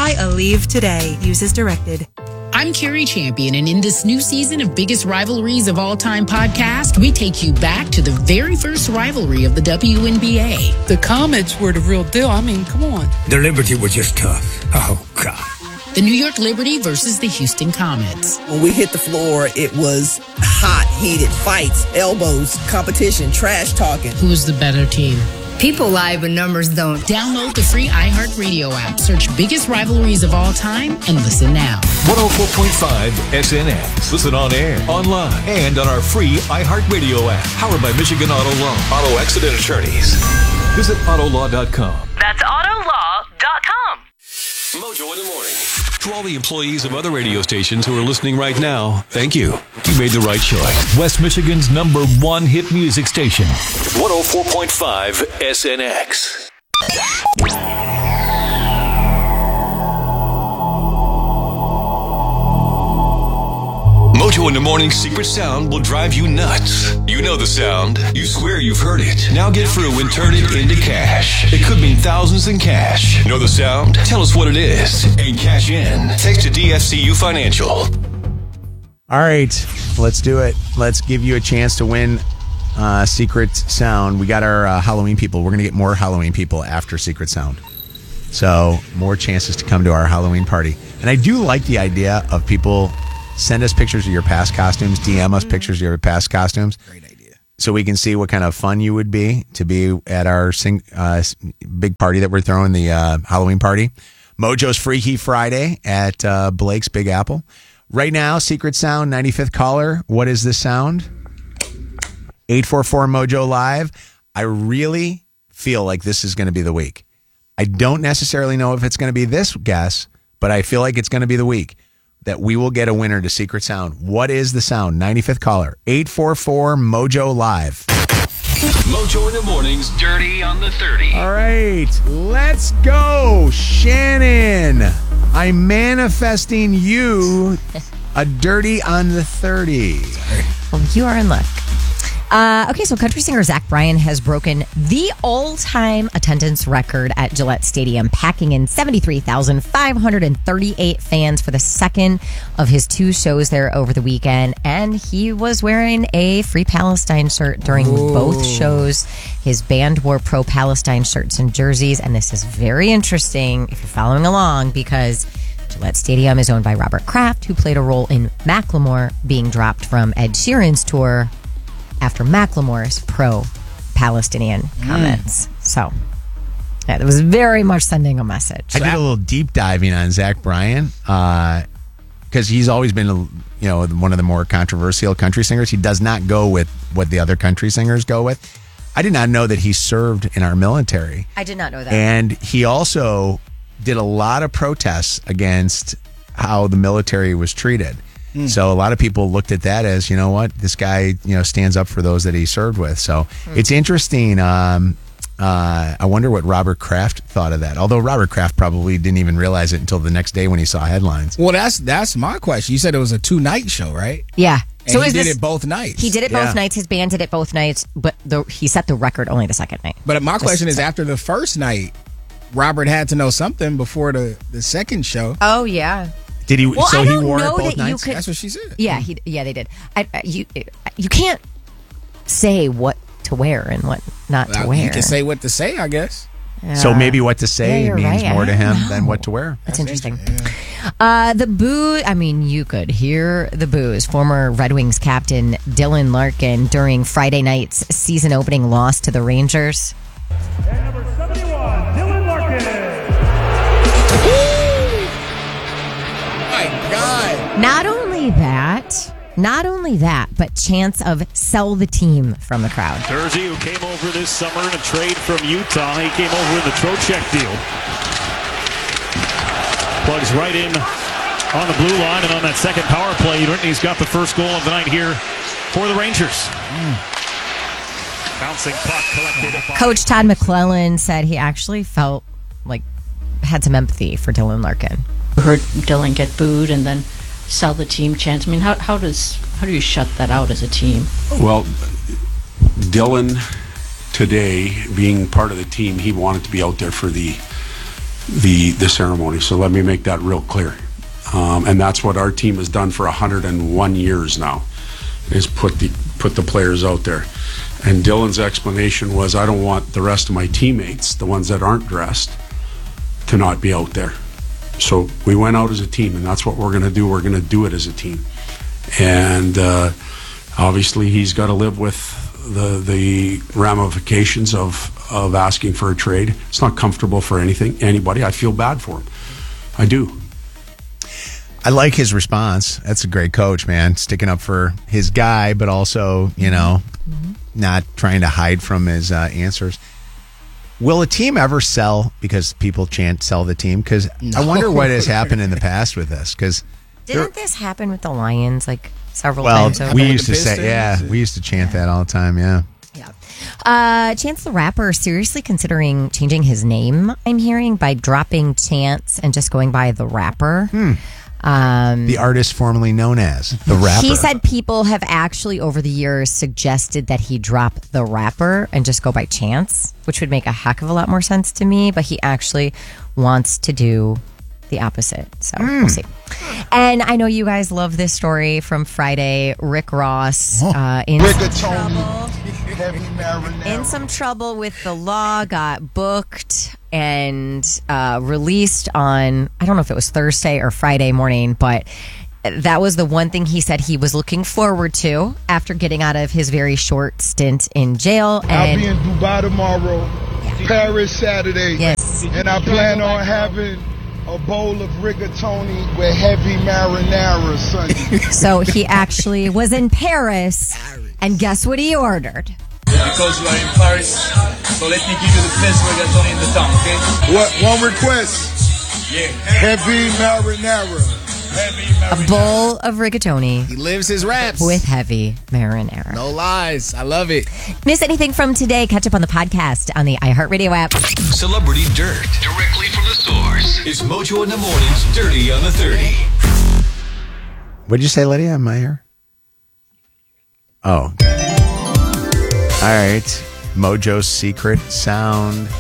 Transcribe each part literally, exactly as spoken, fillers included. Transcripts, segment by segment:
Try Aleve today. Use as directed. I'm Carrie Champion, and in this new season of Biggest Rivalries of All Time podcast, we take you back to the very first rivalry of the W N B A. The Comets were the real deal. I mean, come on. The Liberty were just tough. Oh, God. The New York Liberty versus the Houston Comets. When we hit the floor, it was hot, heated, fights, elbows, competition, trash talking. Who's the better team? People lie, but numbers don't. Download the free iHeartRadio app. Search Biggest Rivalries of All Time and listen now. one oh four point five S N X. Listen on air, online, and on our free iHeartRadio app. Powered by Michigan Auto Law. Auto Accident Attorneys. Visit Auto Law dot com. That's Auto Law dot com. Mojo in the morning. To all the employees of other radio stations who are listening right now, thank you. You made the right choice. West Michigan's number one hit music station. one oh four point five S N X. Mojo in the Morning's secret sound will drive you nuts. You know the sound. You swear you've heard it. Now get through and turn it into cash. It could mean thousands in cash. Know the sound? Tell us what it is and cash in. Text to D F C U Financial. All right, let's do it. Let's give you a chance to win uh, Secret Sound. We got our uh, Halloween people. We're going to get more Halloween people after Secret Sound. So more chances to come to our Halloween party. And I do like the idea of people... Send us pictures of your past costumes. D M us pictures of your past costumes. Great idea. So we can see what kind of fun you would be to be at our sing, uh, big party that we're throwing, the uh, Halloween party. Mojo's Freaky Friday at uh, Blake's Big Apple. Right now, Secret Sound, ninety-fifth caller. What is this sound? eight four four Mojo Live. I really feel like this is going to be the week. I don't necessarily know if it's going to be this guess, but I feel like it's going to be the week that we will get a winner to Secret Sound. What is the sound? ninety-fifth caller. eight four four Mojo Live. Mojo in the Morning's Dirty on the thirty. All right, let's go. Shannon, I'm manifesting you a Dirty on the thirty. Well, you are in luck. Uh, okay, so country singer Zach Bryan has broken the all-time attendance record at Gillette Stadium, packing in seventy-three thousand five hundred thirty-eight fans for the second of his two shows there over the weekend. And he was wearing a Free Palestine shirt during Ooh. both shows. His band wore pro-Palestine shirts and jerseys. And this is very interesting if you're following along, because Gillette Stadium is owned by Robert Kraft, who played a role in Macklemore being dropped from Ed Sheeran's tour after Macklemore's pro-Palestinian comments. Mm. So, yeah, that was very much sending a message. I did a little deep diving on Zach Bryan because uh, he's always been, you know, one of the more controversial country singers. He does not go with what the other country singers go with. I did not know that he served in our military. I did not know that. And he also did a lot of protests against how the military was treated. Mm. So a lot of people looked at that as, you know what, this guy, you know, stands up for those that he served with. So mm. it's interesting. Um, uh, I wonder what Robert Kraft thought of that. Although Robert Kraft probably didn't even realize it until the next day when he saw headlines. Well, that's that's my question. You said it was a two night show, right? Yeah. And so he did this, it both nights. He did it both yeah. nights. His band did it both nights, but the, he set the record only the second night. But my question Just, is, after the first night, Robert had to know something before the, the second show. Oh, yeah. Did he? Well, so I he don't wore know it both that you nights? could, That's what she said. Yeah, he, yeah, they did. I, I, you, you can't say what to wear and what not well, to wear. You can say what to say, I guess. Uh, so maybe what to say yeah, means right. more to him know. than what to wear. That's, That's interesting. interesting. Yeah. Uh, the boo, I mean, you could hear the boos. Former Red Wings captain Dylan Larkin during Friday night's season opening loss to the Rangers. And number seventy-one, Dylan Larkin. My God. Not only that, not only that, but chants of sell the team from the crowd. Terzi, who came over this summer in a trade from Utah, he came over in the Trocheck deal. Plugs right in on the blue line, and on that second power play, Whitney's got the first goal of the night here for the Rangers. Mm. Bouncing puck collected. Coach Todd McClellan said he actually felt like had some empathy for Dylan Larkin. I heard Dylan get booed and then sell the team chance. I mean, how how does how do you shut that out as a team? Well, Dylan today, being part of the team, he wanted to be out there for the the the ceremony. So let me make that real clear. Um, and that's what our team has done for one hundred one years now, is put the put the players out there. And Dylan's explanation was, I don't want the rest of my teammates, the ones that aren't dressed, to not be out there. So we went out as a team, and that's what we're going to do. We're going to do it as a team. And uh, obviously he's got to live with the the ramifications of, of asking for a trade. It's not comfortable for anything, anybody. I feel bad for him. I do. I like his response. That's a great coach, man. Sticking up for his guy, but also, you know, mm-hmm. not trying to hide from his uh, answers. Will a team ever sell because people chant sell the team? Because no. I wonder what has happened in the past with this. Because didn't this happen with the Lions like several well, times over? we used to say, yeah, we used to chant that all the time, yeah. Yeah. Uh, Chance the Rapper seriously considering changing his name, I'm hearing, by dropping Chance and just going by the Rapper. Hmm. Um, the artist formerly known as the Rapper. He said people have actually over the years suggested that he drop the Rapper and just go by Chance, which would make a heck of a lot more sense to me, but he actually wants to do the opposite. So mm. we'll see. And I know you guys love this story from Friday. Rick Ross uh, in some trouble. In some trouble with the law, got booked and uh, released on, I don't know if it was Thursday or Friday morning, but that was the one thing he said he was looking forward to after getting out of his very short stint in jail. And I'll be in Dubai tomorrow, yeah. Paris Saturday, yes, and I plan on having a bowl of rigatoni with heavy marinara Sunday. So he actually was in Paris, and guess what he ordered? Because you are in Paris, so let me give you the best rigatoni in the town, okay? What? One request? Yeah. Heavy marinara. Heavy marinara. A bowl of rigatoni. He lives his raps. With heavy marinara. No lies. I love it. Miss anything from today? Catch up on the podcast on the iHeartRadio app. Celebrity Dirt. Directly from the source. It's Mojo in the Morning's Dirty on the thirty. What'd you say, Lydia? Am I here? Oh. All right. Mojo's secret sound.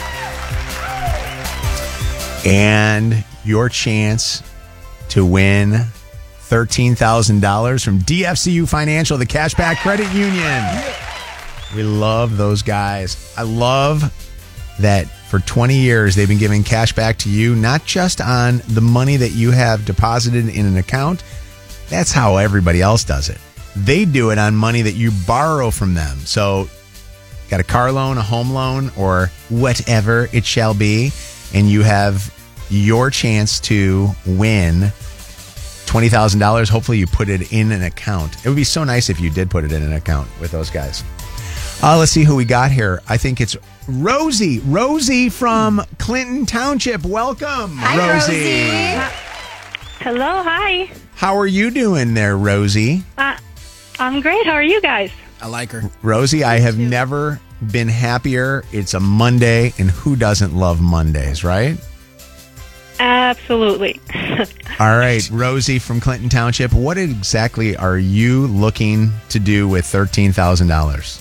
And your chance to win thirteen thousand dollars from D F C U Financial, the Cashback Credit Union. We love those guys. I love that for twenty years they've been giving cash back to you, not just on the money that you have deposited in an account. That's how everybody else does it. They do it on money that you borrow from them. So, got a car loan, a home loan, or whatever it shall be, and you have your chance to win twenty thousand dollars. Hopefully you put it in an account. It would be so nice if you did put it in an account with those guys. Uh, let's see who we got here. I think it's Rosie. Rosie from Clinton Township. Welcome, hi, Rosie. Rosie. Hello, hi. How are you doing there, Rosie? Uh, I'm great. How are you guys? I like her. Rosie, I have never been happier. It's a Monday, and who doesn't love Mondays, right? Absolutely. All right, Rosie from Clinton Township, what exactly are you looking to do with thirteen thousand dollars?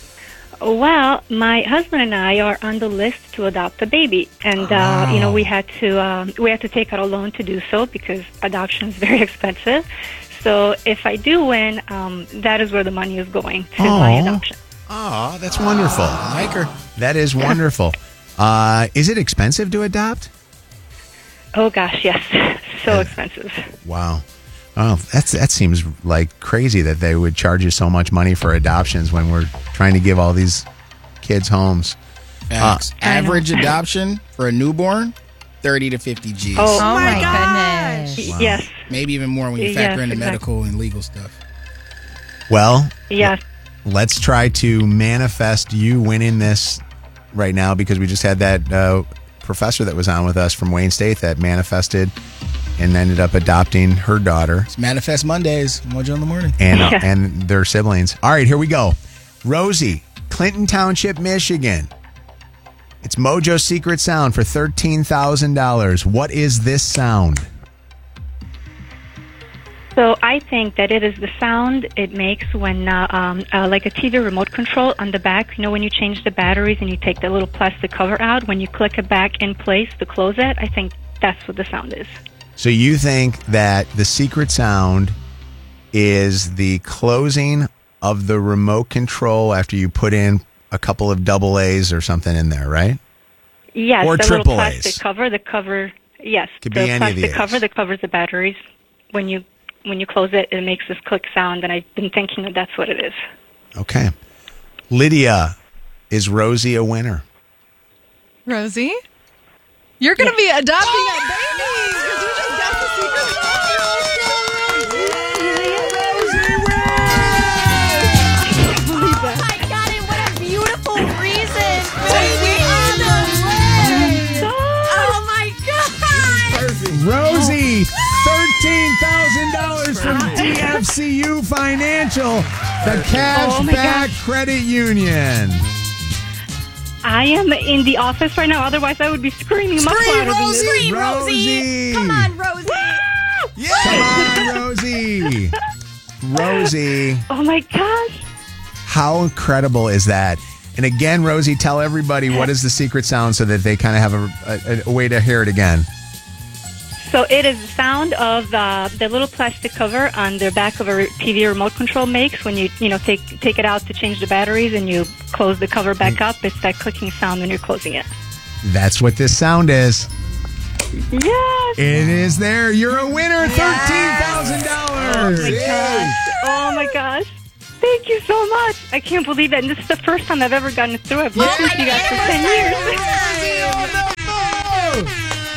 Well, my husband and I are on the list to adopt a baby, and uh, oh. you know we had to um, we had to take out a loan to do so because adoption is very expensive. So if I do win, um, that is where the money is going to oh. my adoption. Oh, that's wonderful. I like her. That is wonderful. uh, is it expensive to adopt? Oh gosh, yes, so yeah. expensive. Wow. Oh, that's that seems like crazy that they would charge you so much money for adoptions when we're trying to give all these kids homes. Uh, average adoption for a newborn, thirty to fifty G's. Oh, oh my, my goodness! Wow. Yes, maybe even more when you factor yes, in the exactly. medical and legal stuff. Well, yes. Let's try to manifest you winning this right now because we just had that uh, professor that was on with us from Wayne State that manifested and ended up adopting her daughter. It's Manifest Mondays, Mojo in the Morning. And, uh, and their siblings. All right, here we go. Rosie, Clinton Township, Michigan. It's Mojo's secret sound for thirteen thousand dollars. What is this sound? So I think that it is the sound it makes when, uh, um, uh, like a T V remote control on the back, you know, when you change the batteries and you take the little plastic cover out, when you click it back in place to close it, I think that's what the sound is. So you think that the secret sound is the closing of the remote control after you put in a couple of double A's or something in there, right? Yes, or the triple little plastic A's. cover, the cover, yes, Could the be any of the plastic A's. cover that covers the batteries. When you when you close it, it makes this click sound, and I've been thinking that that's what it is. Okay. Lydia, is Rosie a winner? Rosie, you're going to be adopting a baby because you just got the secret Oh my God, and what a beautiful reason to be on the way. Oh my God. Rosie, thirteen thousand dollars from D F C U Financial, the Oh my Cashback gosh. Credit Union. I am in the office right now. Otherwise, I would be screaming much Scream, louder than Rosie! this. Scream, Rosie! Come on, Rosie! Come on, Rosie. Rosie. Oh my gosh. How incredible is that? And again, Rosie, tell everybody what is the secret sound so that they kind of have a, a, a way to hear it again. So it is the sound of the the little plastic cover on the back of a T V remote control makes when you you know take take it out to change the batteries and you close the cover back up. It's that clicking sound when you're closing it. That's what this sound is. Yes. It is there. You're a winner. thirteen thousand dollars. Oh my gosh. Oh my gosh. Thank you so much. I can't believe it. And this is the first time I've ever gotten through. I've listened to you guys for ten years.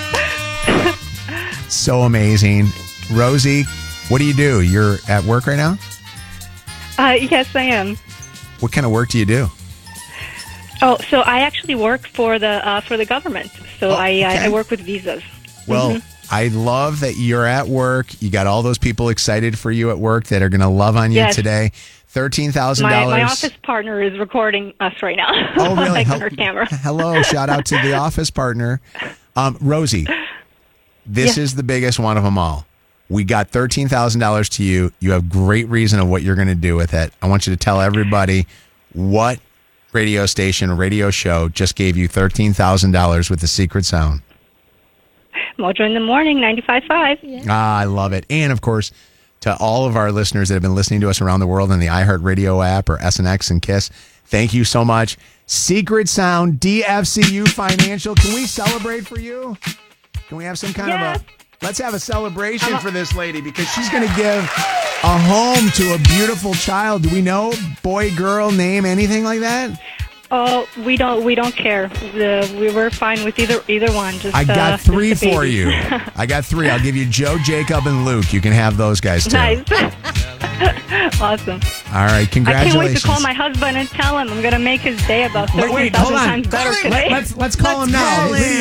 So amazing. Rosie, what do you do? You're at work right now? Uh, yes, I am. What kind of work do you do? Oh, so I actually work for the uh, for the government. So Oh, I, okay. I I work with visas. Well, Mhm. I love that you're at work. You got all those people excited for you at work that are going to love on you Yes. today. thirteen thousand My, dollars. my office partner is recording us right now. Oh, really? like Hel- on her camera. Hello. Shout out to the office partner. Um, Rosie, this Yeah. is the biggest one of them all. We got thirteen thousand dollars to you. You have great reason of what you're going to do with it. I want you to tell everybody what radio station, radio show just gave you thirteen thousand dollars with the secret sound. Mojo in the Morning, ninety-five point five. Ah, I love it. And, of course, to all of our listeners that have been listening to us around the world on the iHeartRadio app or S N X and KISS, thank you so much. Secret Sound, D F C U Financial. Can we celebrate for you? Can we have some kind Yes. of a... Let's have a celebration for this lady because she's going to give a home to a beautiful child. Do we know boy, girl, name, anything like that? Oh, we don't we don't care. The, we were fine with either either one. Just I got uh, three just the for baby. you. I got three. I'll give you Joe, Jacob, and Luke. You can have those guys too. Nice. Awesome. All right, I congratulations. can't wait to call my husband and tell him I'm going to make his day about Wait, thirteen wait, hold thousand on. times better today. Let's let's call him now. call him. Lydia,